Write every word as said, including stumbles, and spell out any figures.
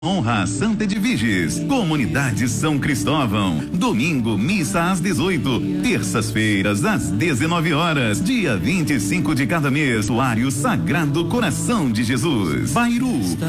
Honra Santa Edviges, Comunidade São Cristóvão. Domingo, missa às dezoito. Terças-feiras, às dezenove horas. Dia vinte e cinco de cada mês, Santuário Sagrado Coração de Jesus. Bairu,